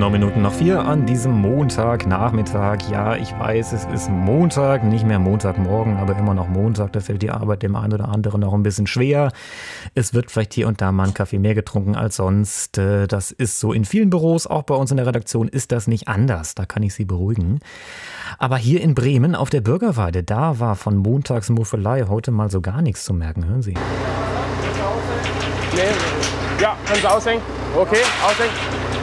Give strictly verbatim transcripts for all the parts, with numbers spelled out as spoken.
Neun Minuten nach vier an diesem Montagnachmittag. Ja, ich weiß, es ist Montag, nicht mehr Montagmorgen, aber immer noch Montag. Da fällt die Arbeit dem einen oder anderen noch ein bisschen schwer. Es wird vielleicht hier und da mal ein Kaffee mehr getrunken als sonst. Das ist so in vielen Büros, auch bei uns in der Redaktion ist das nicht anders. Da kann ich Sie beruhigen. Aber hier in Bremen auf der Bürgerweide, da war von Montagsmuffelei heute mal so gar nichts zu merken. Hören Sie. Nee, ja, können Sie aushängen. Okay, aushängen.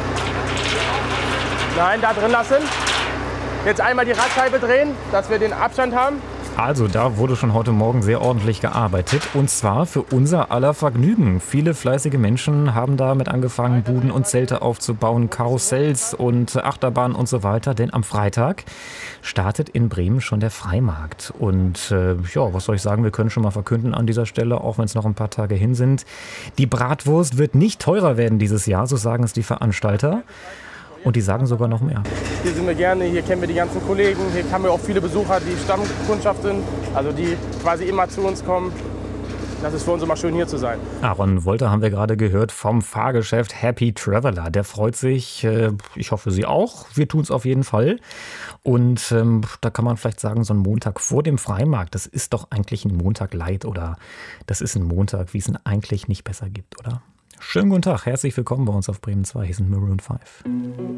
Nein, da drin lassen. Jetzt einmal die Radscheibe drehen, dass wir den Abstand haben. Also da wurde schon heute Morgen sehr ordentlich gearbeitet und zwar für unser aller Vergnügen. Viele fleißige Menschen haben damit angefangen, Buden und Zelte aufzubauen, Karussells und Achterbahnen und so weiter. Denn am Freitag startet in Bremen schon der Freimarkt. Und äh, ja, was soll ich sagen, wir können schon mal verkünden an dieser Stelle, auch wenn es noch ein paar Tage hin sind. Die Bratwurst wird nicht teurer werden dieses Jahr, so sagen es die Veranstalter. Und die sagen sogar noch mehr. Hier sind wir gerne, hier kennen wir die ganzen Kollegen, hier haben wir auch viele Besucher, die Stammkundschaft sind, also die quasi immer zu uns kommen. Das ist für uns immer schön, hier zu sein. Aaron Wolter haben wir gerade gehört vom Fahrgeschäft Happy Traveler. Der freut sich, ich hoffe Sie auch, wir tun es auf jeden Fall. Und ähm, da kann man vielleicht sagen, so ein Montag vor dem Freimarkt, das ist doch eigentlich ein Montag light oder das ist ein Montag, wie es ihn eigentlich nicht besser gibt, oder? Schönen guten Tag, herzlich willkommen bei uns auf Bremen zwei, hier sind Maroon fünf.